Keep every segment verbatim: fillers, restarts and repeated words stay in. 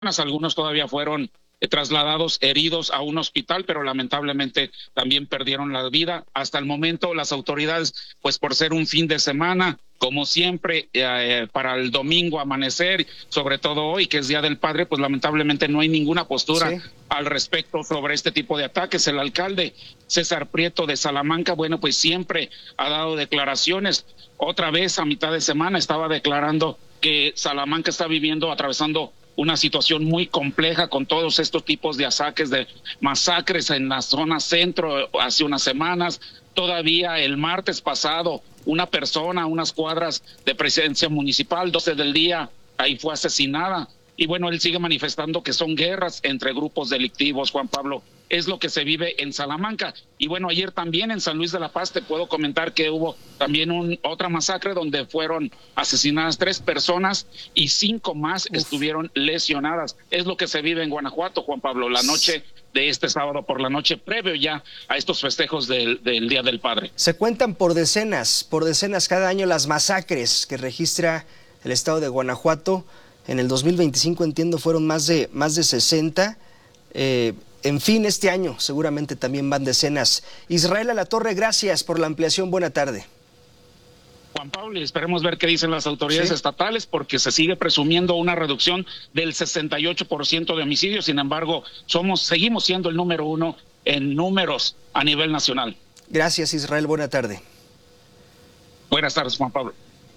algunos todavía fueron eh, trasladados heridos a un hospital, pero lamentablemente también perdieron la vida. Hasta el momento las autoridades, pues por ser un fin de semana, como siempre, eh, para el domingo amanecer, sobre todo hoy, que es Día del Padre, pues lamentablemente no hay ninguna postura sí. al respecto sobre este tipo de ataques. El alcalde César Prieto de Salamanca, bueno, pues siempre ha dado declaraciones. Otra vez a mitad de semana estaba declarando que Salamanca está viviendo, atravesando una situación muy compleja con todos estos tipos de ataques, de masacres en la zona centro hace unas semanas. Todavía el martes pasado, una persona a unas cuadras de presidencia municipal, doce del día, ahí fue asesinada. Y bueno, él sigue manifestando que son guerras entre grupos delictivos, Juan Pablo. Es lo que se vive en Salamanca. Y bueno, ayer también en San Luis de la Paz te puedo comentar que hubo también un, otra masacre donde fueron asesinadas tres personas y cinco más Uf. estuvieron lesionadas. Es lo que se vive en Guanajuato, Juan Pablo, la noche de este sábado por la noche, previo ya a estos festejos del, del Día del Padre. Se cuentan por decenas, por decenas cada año las masacres que registra el estado de Guanajuato. En el dos mil veinticinco, entiendo, fueron más de, más de sesenta. Eh, en fin, este año seguramente también van decenas. Israel Alatorre, gracias por la ampliación. Buena tarde. Juan Pablo, y esperemos ver qué dicen las autoridades ¿Sí? estatales, porque se sigue presumiendo una reducción del sesenta y ocho por ciento de homicidios. Sin embargo, somos, seguimos siendo el número uno en números a nivel nacional. Gracias, Israel. Buena tarde. Buenas tardes, Juan Pablo.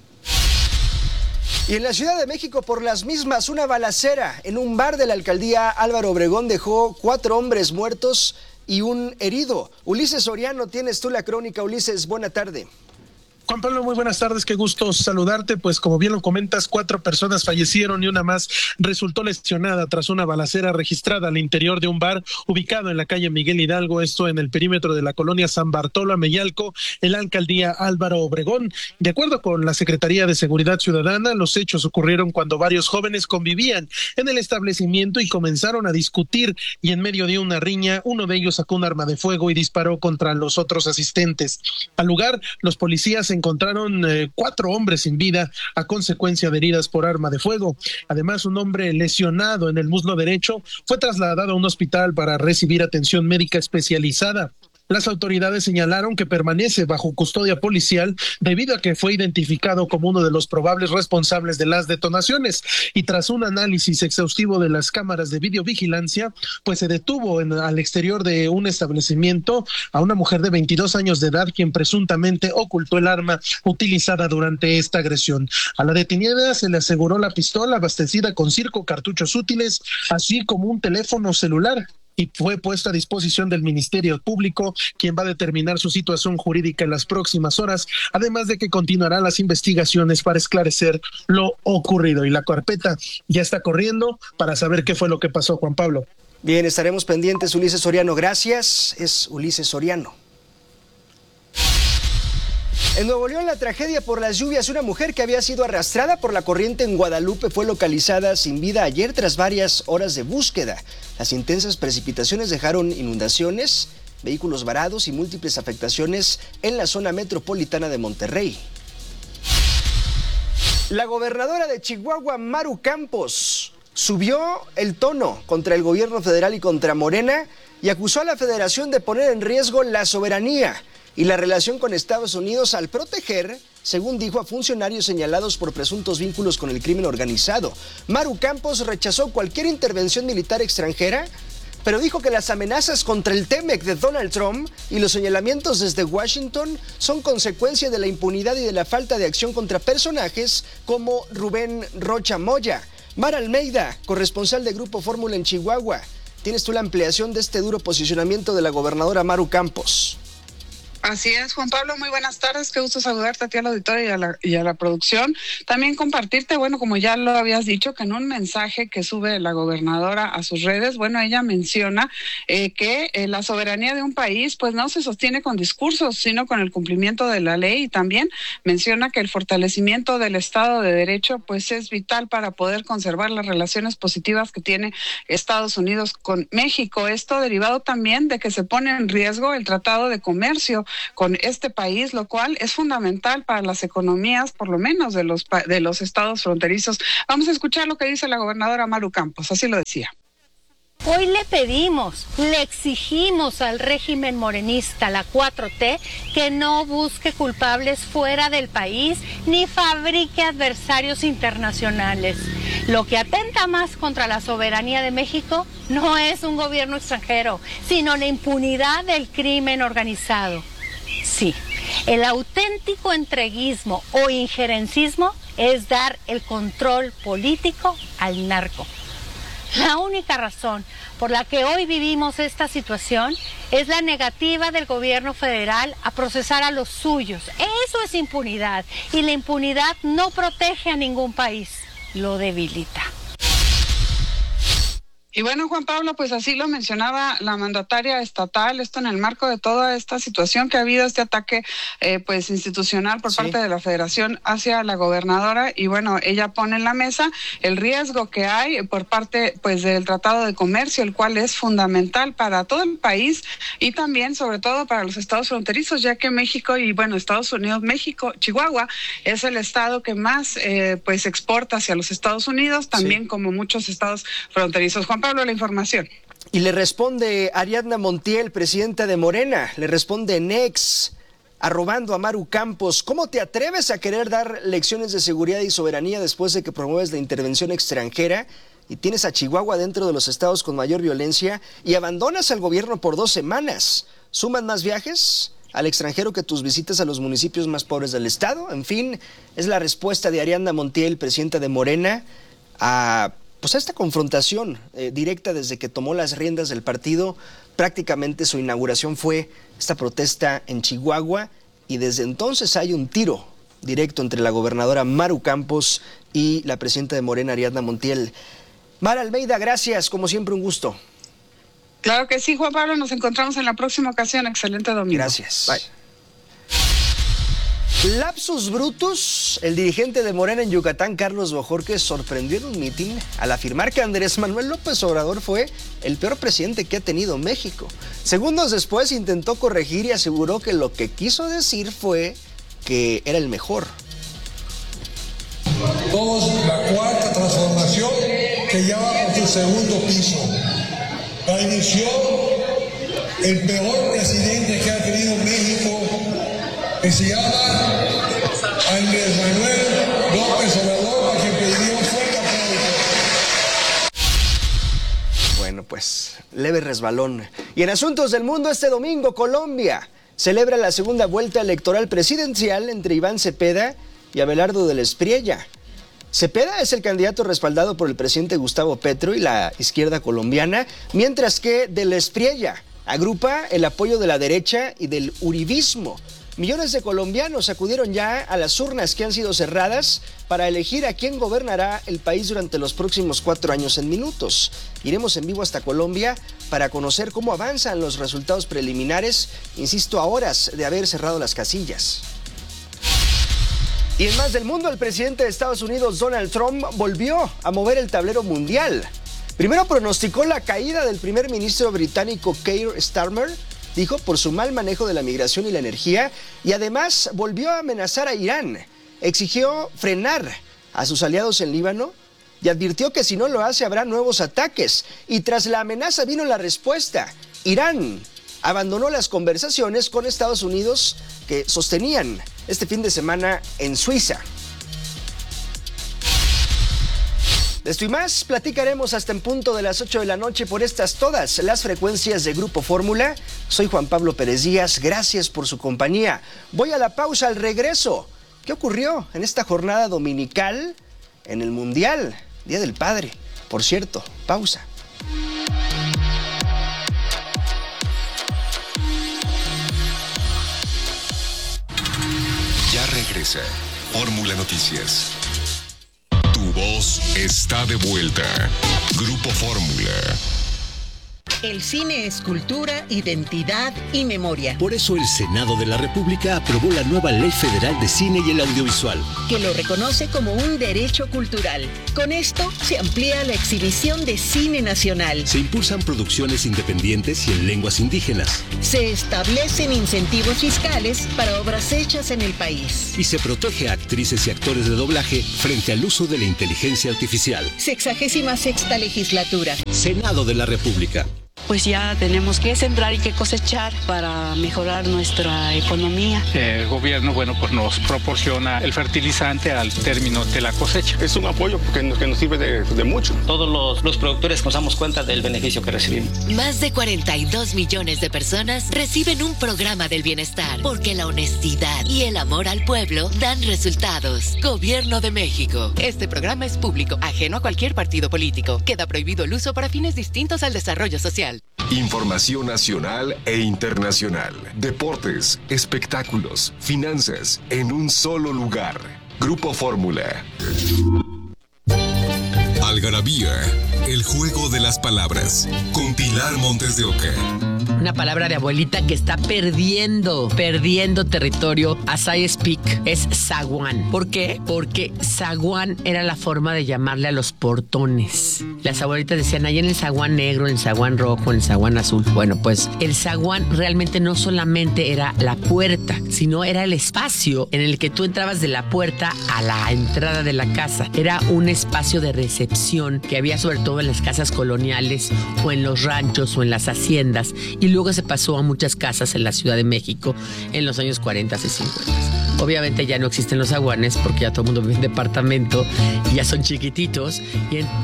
Y en la Ciudad de México, por las mismas, una balacera en un bar de la alcaldía Álvaro Obregón dejó cuatro hombres muertos y un herido. Ulises Soriano, tienes tú la crónica. Ulises, buena tarde. Juan Pablo, muy buenas tardes, qué gusto saludarte. Pues como bien lo comentas, cuatro personas fallecieron y una más resultó lesionada tras una balacera registrada al interior de un bar ubicado en la calle Miguel Hidalgo, esto en el perímetro de la colonia San Bartolo Ameyalco, en la alcaldía Álvaro Obregón. De acuerdo con la Secretaría de Seguridad Ciudadana, los hechos ocurrieron cuando varios jóvenes convivían en el establecimiento y comenzaron a discutir, y en medio de una riña, uno de ellos sacó un arma de fuego y disparó contra los otros asistentes. Al lugar, los policías encontraron eh, cuatro hombres sin vida a consecuencia de heridas por arma de fuego. Además, un hombre lesionado en el muslo derecho fue trasladado a un hospital para recibir atención médica especializada. Las autoridades señalaron que permanece bajo custodia policial debido a que fue identificado como uno de los probables responsables de las detonaciones, y tras un análisis exhaustivo de las cámaras de videovigilancia, pues se detuvo en, al exterior de un establecimiento a una mujer de veintidós años de edad, quien presuntamente ocultó el arma utilizada durante esta agresión. A la detenida se le aseguró la pistola abastecida con cinco cartuchos útiles, así como un teléfono celular, y fue puesta a disposición del Ministerio Público, quien va a determinar su situación jurídica en las próximas horas, además de que continuarán las investigaciones para esclarecer lo ocurrido. Y la carpeta ya está corriendo para saber qué fue lo que pasó, Juan Pablo. Bien, estaremos pendientes. Ulises Soriano, gracias. Es Ulises Soriano. En Nuevo León, la tragedia por las lluvias. Una mujer que había sido arrastrada por la corriente en Guadalupe fue localizada sin vida ayer tras varias horas de búsqueda. Las intensas precipitaciones dejaron inundaciones, vehículos varados y múltiples afectaciones en la zona metropolitana de Monterrey. La gobernadora de Chihuahua, Maru Campos, subió el tono contra el gobierno federal y contra Morena y acusó a la federación de poner en riesgo la soberanía y la relación con Estados Unidos al proteger, según dijo, a funcionarios señalados por presuntos vínculos con el crimen organizado. Maru Campos rechazó cualquier intervención militar extranjera, pero dijo que las amenazas contra el T-MEC de Donald Trump y los señalamientos desde Washington son consecuencia de la impunidad y de la falta de acción contra personajes como Rubén Rocha Moya. Mara Almeida, corresponsal de Grupo Fórmula en Chihuahua, tienes tú la ampliación de este duro posicionamiento de la gobernadora Maru Campos. Así es, Juan Pablo, muy buenas tardes, qué gusto saludarte a ti, al auditorio y a la, y a la producción. También compartirte, bueno, como ya lo habías dicho, que en un mensaje que sube la gobernadora a sus redes, bueno, ella menciona eh, que eh, la soberanía de un país pues no se sostiene con discursos, sino con el cumplimiento de la ley, y también menciona que el fortalecimiento del Estado de Derecho pues es vital para poder conservar las relaciones positivas que tiene Estados Unidos con México. Esto derivado también de que se pone en riesgo el Tratado de Comercio con este país, lo cual es fundamental para las economías, por lo menos de los, de los estados fronterizos. Vamos a escuchar lo que dice la gobernadora Maru Campos, así lo decía. Hoy le pedimos, le exigimos al régimen morenista, la cuatro T, que no busque culpables fuera del país ni fabrique adversarios internacionales. Lo que atenta más contra la soberanía de México no es un gobierno extranjero, sino la impunidad del crimen organizado. Sí, el auténtico entreguismo o injerencismo es dar el control político al narco. La única razón por la que hoy vivimos esta situación es la negativa del gobierno federal a procesar a los suyos. Eso es impunidad, y la impunidad no protege a ningún país, lo debilita. Y bueno, Juan Pablo, pues así lo mencionaba la mandataria estatal, esto en el marco de toda esta situación que ha habido, este ataque eh, pues institucional por sí. parte de la Federación hacia la gobernadora, y bueno, ella pone en la mesa el riesgo que hay por parte pues del Tratado de Comercio, el cual es fundamental para todo el país y también sobre todo para los estados fronterizos, ya que México y bueno, Estados Unidos, México, Chihuahua es el estado que más eh, pues exporta hacia los Estados Unidos, también sí. como muchos estados fronterizos. Juan Pablo, la información. Y le responde Ariadna Montiel, presidenta de Morena, le responde Nex, arrobando a Maru Campos. ¿Cómo te atreves a querer dar lecciones de seguridad y soberanía después de que promueves la intervención extranjera y tienes a Chihuahua dentro de los estados con mayor violencia y abandonas al gobierno por dos semanas? ¿Suman más viajes al extranjero que tus visitas a los municipios más pobres del estado? En fin, es la respuesta de Ariadna Montiel, presidenta de Morena, a pues a esta confrontación eh, directa desde que tomó las riendas del partido. Prácticamente su inauguración fue esta protesta en Chihuahua, y desde entonces hay un tiro directo entre la gobernadora Maru Campos y la presidenta de Morena, Ariadna Montiel. Mara Almeida, gracias, como siempre un gusto. Claro que sí, Juan Pablo, nos encontramos en la próxima ocasión. Excelente domingo. Gracias. Bye. Lapsus brutus, el dirigente de Morena en Yucatán, Carlos Bojorquez, sorprendió en un mitin al afirmar que Andrés Manuel López Obrador fue el peor presidente que ha tenido México. Segundos después intentó corregir y aseguró que lo que quiso decir fue que era el mejor. Todos la cuarta transformación que ya va por su segundo piso. La inició el peor presidente que ha tenido México, que se llama Andrés Manuel López Obrador, a quien pediría un fuerte aplauso. Bueno, pues leve resbalón. Y en asuntos del mundo, este domingo Colombia celebra la segunda vuelta electoral presidencial entre Iván Cepeda y Abelardo del Espriella. Cepeda es el candidato respaldado por el presidente Gustavo Petro y la izquierda colombiana, mientras que del Espriella agrupa el apoyo de la derecha y del uribismo. Millones de colombianos acudieron ya a las urnas que han sido cerradas para elegir a quién gobernará el país durante los próximos cuatro años en minutos. Iremos en vivo hasta Colombia para conocer cómo avanzan los resultados preliminares, insisto, a horas de haber cerrado las casillas. Y en más del mundo, el presidente de Estados Unidos, Donald Trump, volvió a mover el tablero mundial. Primero pronosticó la caída del primer ministro británico Keir Starmer, dijo, por su mal manejo de la migración y la energía, y además volvió a amenazar a Irán. Exigió frenar a sus aliados en Líbano y advirtió que si no lo hace habrá nuevos ataques. Y tras la amenaza vino la respuesta. Irán abandonó las conversaciones con Estados Unidos que sostenían este fin de semana en Suiza. De esto y más platicaremos hasta en punto de las ocho de la noche por estas todas las frecuencias de Grupo Fórmula. Soy Juan Pablo Pérez Díaz, gracias por su compañía. Voy a la pausa, al regreso. ¿Qué ocurrió en esta jornada dominical en el Mundial, Día del Padre? Por cierto, pausa. Ya regresa Fórmula Noticias. Tu voz está de vuelta. Grupo Fórmula. El cine es cultura, identidad y memoria. Por eso el Senado de la República aprobó la nueva Ley Federal de Cine y el Audiovisual, que lo reconoce como un derecho cultural. Con esto se amplía la exhibición de cine nacional. Se impulsan producciones independientes y en lenguas indígenas. Se establecen incentivos fiscales para obras hechas en el país. Y se protege a actrices y actores de doblaje frente al uso de la inteligencia artificial. Sexagésima sexta legislatura. Senado de la República. Pues ya tenemos que sembrar y que cosechar para mejorar nuestra economía. El gobierno, bueno, pues nos proporciona el fertilizante al término de la cosecha. Es un apoyo que nos, que nos sirve de, de mucho. Todos los, los productores nos damos cuenta del beneficio que recibimos. Más de cuarenta y dos millones de personas reciben un programa del bienestar, porque la honestidad y el amor al pueblo dan resultados. Gobierno de México. Este programa es público, ajeno a cualquier partido político. Queda prohibido el uso para fines distintos al desarrollo social. Información nacional e internacional. Deportes, espectáculos, finanzas, en un solo lugar. Grupo Fórmula. Algarabía, el juego de las palabras. Con Pilar Montes de Oca. Una palabra de abuelita que está perdiendo, perdiendo territorio as I speak, es zaguán. ¿Por qué? Porque zaguán era la forma de llamarle a los portones. Las abuelitas decían, ahí en el zaguán negro, en el zaguán rojo, en el zaguán azul. Bueno, pues el zaguán realmente no solamente era la puerta, sino era el espacio en el que tú entrabas de la puerta a la entrada de la casa. Era un espacio de recepción que había sobre todo en las casas coloniales o en los ranchos o en las haciendas. Y luego se pasó a muchas casas en la Ciudad de México en los años cuarenta y cincuenta. Obviamente ya no existen los zaguanes porque ya todo el mundo vive en departamento y ya son chiquititos. Y en...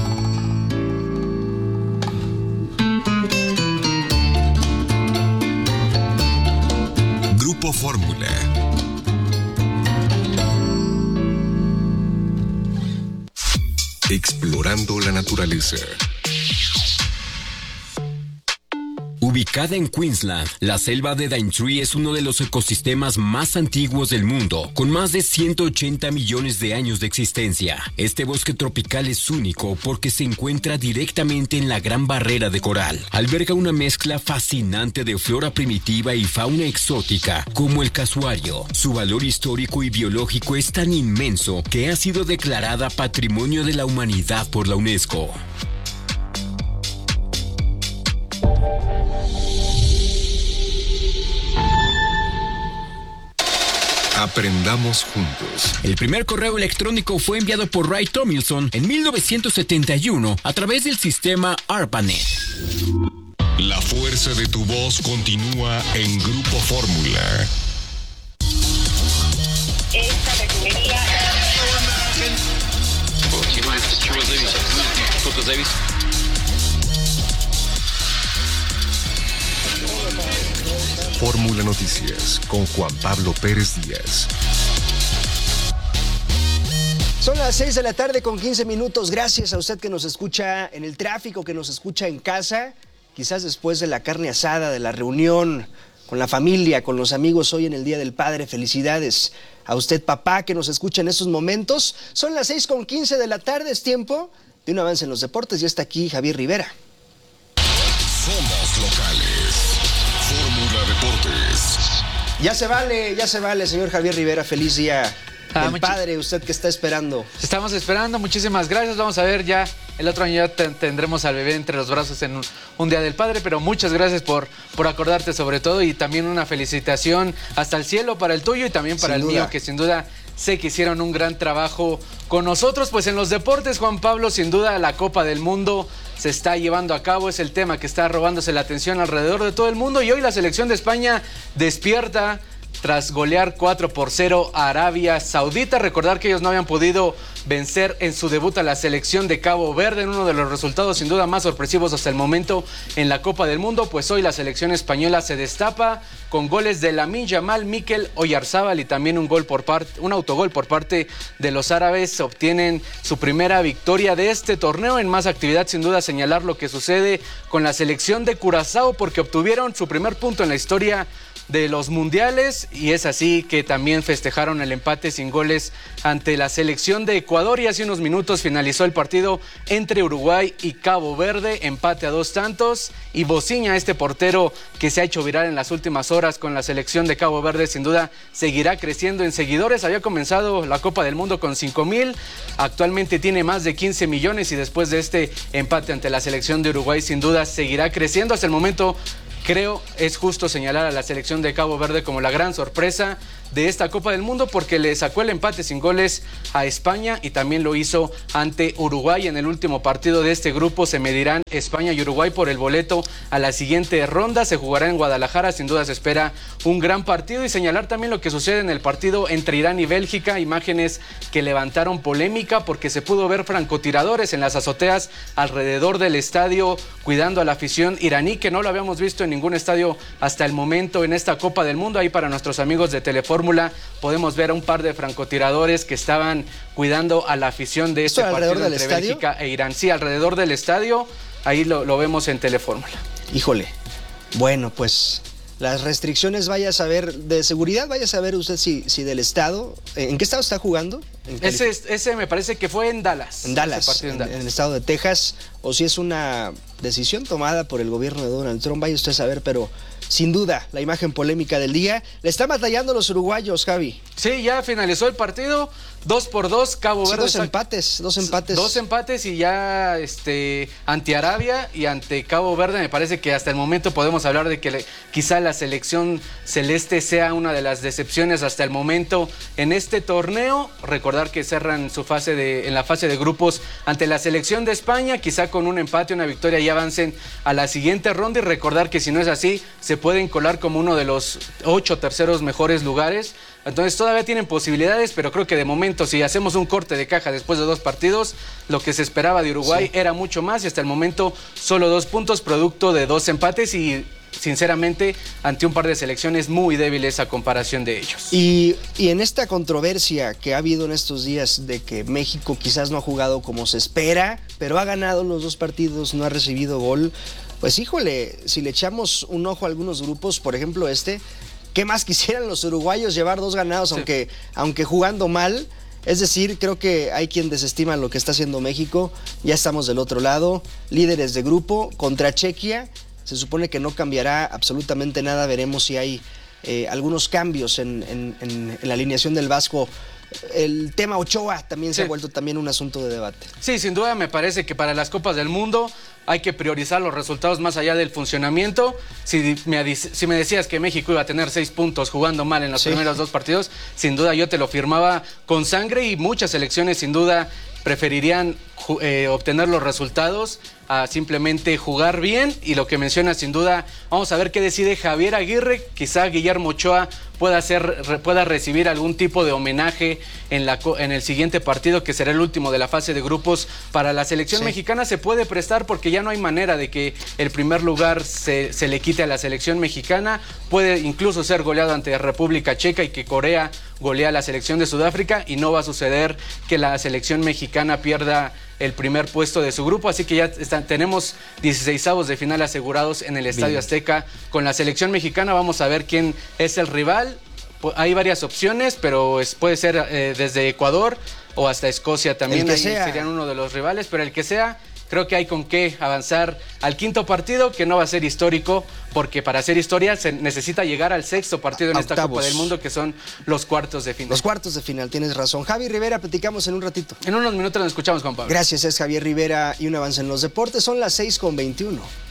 Grupo Fórmula. Explorando la naturaleza. Ubicada en Queensland, la selva de Daintree es uno de los ecosistemas más antiguos del mundo, con más de ciento ochenta millones de años de existencia. Este bosque tropical es único porque se encuentra directamente en la Gran Barrera de Coral. Alberga una mezcla fascinante de flora primitiva y fauna exótica, como el casuario. Su valor histórico y biológico es tan inmenso que ha sido declarada Patrimonio de la Humanidad por la UNESCO. Aprendamos juntos. El primer correo electrónico fue enviado por Ray Tomlinson en mil novecientos setenta y uno a través del sistema ARPANET. La fuerza de tu voz continúa en Grupo Fórmula. Esta refinería... Fórmula Noticias con Juan Pablo Pérez Díaz. Son las seis de la tarde con quince minutos. Gracias a usted que nos escucha en el tráfico, que nos escucha en casa, quizás después de la carne asada, de la reunión con la familia, con los amigos hoy en el Día del Padre. Felicidades a usted, papá, que nos escucha en estos momentos. Son las seis con quince de la tarde, es tiempo de un avance en los deportes. Ya está aquí Javier Rivera. Somos locales. Fórmula Deportes. Ya se vale, ya se vale, señor Javier Rivera. Feliz día ah, del padre, usted que está esperando. Estamos esperando, muchísimas gracias. Vamos a ver ya, el otro año ya tendremos al bebé entre los brazos en un, un Día del Padre, pero muchas gracias por, por acordarte sobre todo, y también una felicitación hasta el cielo para el tuyo y también para sin el duda. mío, que sin duda sé que hicieron un gran trabajo con nosotros. Pues en los deportes, Juan Pablo, sin duda la Copa del Mundo se está llevando a cabo, es el tema que está robándose la atención alrededor de todo el mundo, y hoy la selección de España despierta tras golear cuatro por cero a Arabia Saudita. Recordar que ellos no habían podido vencer en su debut a la selección de Cabo Verde, en uno de los resultados sin duda más sorpresivos hasta el momento en la Copa del Mundo. Pues hoy la selección española se destapa con goles de Lamine Yamal, Mikel Oyarzábal y también un gol por parte, un autogol por parte de los árabes. Obtienen su primera victoria de este torneo. En más actividad, sin duda, señalar lo que sucede con la selección de Curazao, porque obtuvieron su primer punto en la historia de los mundiales, y es así que también festejaron el empate sin goles ante la selección de Ecuador. Ecuador y hace unos minutos finalizó el partido entre Uruguay y Cabo Verde, empate a dos tantos, y Bociña, este portero que se ha hecho viral en las últimas horas con la selección de Cabo Verde, sin duda seguirá creciendo en seguidores. Había comenzado la Copa del Mundo con cinco mil, actualmente tiene más de quince millones y después de este empate ante la selección de Uruguay sin duda seguirá creciendo. Hasta el momento creo es justo señalar a la selección de Cabo Verde como la gran sorpresa de esta Copa del Mundo, porque le sacó el empate sin goles a España y también lo hizo ante Uruguay. En el último partido de este grupo se medirán España y Uruguay por el boleto a la siguiente ronda. Se jugará en Guadalajara, sin duda se espera un gran partido, y señalar también lo que sucede en el partido entre Irán y Bélgica, imágenes que levantaron polémica porque se pudo ver francotiradores en las azoteas alrededor del estadio cuidando a la afición iraní, que no lo habíamos visto en ningún estadio hasta el momento en esta Copa del Mundo. Ahí para nuestros amigos de Telefórmula podemos ver a un par de francotiradores que estaban cuidando a la afición de este partido entre estadio? Bélgica e Irán. Sí, alrededor del estadio, ahí lo, lo vemos en Telefórmula. Híjole, bueno, pues las restricciones, vaya a saber, de seguridad, vaya a saber usted si, si del estado, ¿en qué estado está jugando? Ese, ese me parece que fue en Dallas. En Dallas, en, en, Dallas. en el estado de Texas, o si es una decisión tomada por el gobierno de Donald Trump, vaya usted a saber, pero sin duda, la imagen polémica del día. Le están batallando los uruguayos, Javi. Sí, ya finalizó el partido, dos por dos, Cabo Verde. Sí, dos empates, dos empates. Dos empates y ya este, ante Arabia y ante Cabo Verde, me parece que hasta el momento podemos hablar de que le, quizá la selección celeste sea una de las decepciones hasta el momento en este torneo. Recordar que cerran su fase de, en la fase de grupos ante la selección de España, quizá con un empate, una victoria y avancen a la siguiente ronda, y recordar que si no es así, se pueden colar como uno de los ocho terceros mejores lugares. Entonces todavía tienen posibilidades, pero creo que de momento, si hacemos un corte de caja después de dos partidos, lo que se esperaba de Uruguay sí. era mucho más, y hasta el momento solo dos puntos producto de dos empates, y sinceramente ante un par de selecciones muy débiles a comparación de ellos. Y, y en esta controversia que ha habido en estos días de que México quizás no ha jugado como se espera, pero ha ganado los dos partidos, no ha recibido gol, pues híjole, si le echamos un ojo a algunos grupos, por ejemplo este, ¿qué más quisieran los uruguayos llevar dos ganados, sí. aunque, aunque jugando mal? Es decir, creo que hay quien desestima lo que está haciendo México. Ya estamos del otro lado, líderes de grupo contra Chequia. Se supone que no cambiará absolutamente nada. Veremos si hay eh, algunos cambios en, en, en, en la alineación del Vasco. El tema Ochoa también sí. se ha vuelto también un asunto de debate. Sí, sin duda me parece que para las Copas del Mundo hay que priorizar los resultados más allá del funcionamiento. Si me, si me decías que México iba a tener seis puntos jugando mal en los sí. primeros dos partidos, sin duda yo te lo firmaba con sangre, y muchas selecciones sin duda preferirían eh, obtener los resultados a simplemente jugar bien. Y lo que menciona, sin duda, vamos a ver qué decide Javier Aguirre. Quizá Guillermo Ochoa pueda, hacer, pueda recibir algún tipo de homenaje en, la, en el siguiente partido, que será el último de la fase de grupos para la selección sí. mexicana. Se puede prestar porque ya no hay manera de que el primer lugar se, se le quite a la selección mexicana. Puede incluso ser goleado ante República Checa y que Corea golea a la selección de Sudáfrica, y no va a suceder que la selección mexicana pierda el primer puesto de su grupo. Así que ya están, tenemos dieciseisavos de final asegurados en el Estadio Bien. Azteca con la selección mexicana. Vamos a ver quién es el rival. Hay varias opciones, pero es, puede ser eh, desde Ecuador o hasta Escocia también. Ahí sea. Serían uno de los rivales, pero el que sea, creo que hay con qué avanzar al quinto partido, que no va a ser histórico, porque para hacer historia se necesita llegar al sexto partido en esta Copa del Mundo, que son los cuartos de final. Los cuartos de final, tienes razón. Javi Rivera, platicamos en un ratito. En unos minutos nos escuchamos, Juan Pablo. Gracias, es Javier Rivera, y un avance en los deportes. Son las seis con veintiuno.